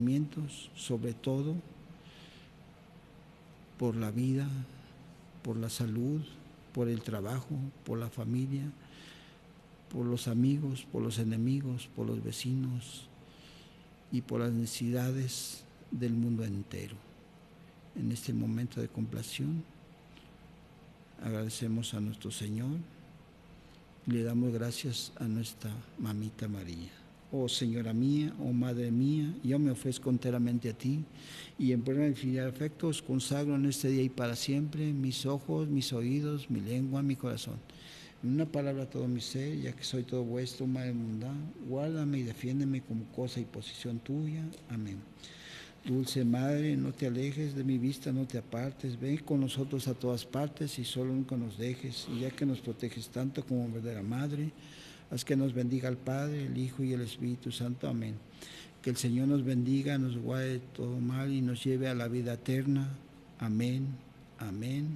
sobre todo por la vida, por la salud, por el trabajo, por la familia, por los amigos, por los enemigos, por los vecinos y por las necesidades del mundo entero. En este momento de compasión, agradecemos a nuestro Señor y le damos gracias a nuestra mamita María. Oh Señora mía, oh Madre mía, yo me ofrezco enteramente a ti y en plena infinidad de afectos consagro en este día y para siempre mis ojos, mis oídos, mi lengua, mi corazón. En una palabra todo mi ser, ya que soy todo vuestro, Madre mundana, guárdame y defiéndeme como cosa y posición tuya. Amén. Dulce Madre, no te alejes de mi vista, no te apartes, ven con nosotros a todas partes y solo nunca nos dejes, y ya que nos proteges tanto como verdadera Madre, haz que nos bendiga el Padre, el Hijo y el Espíritu Santo. Amén. Que el Señor nos bendiga, nos guarde de todo mal y nos lleve a la vida eterna. Amén, amén